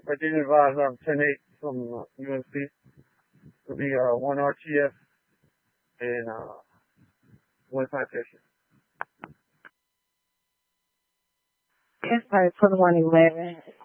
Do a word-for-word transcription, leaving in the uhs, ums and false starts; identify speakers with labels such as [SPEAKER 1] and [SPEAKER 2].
[SPEAKER 1] Virginia advised um, ten eight from uh, U N C. It'll be uh, one R T F and uh, one citation.
[SPEAKER 2] It's like twenty-one eleven.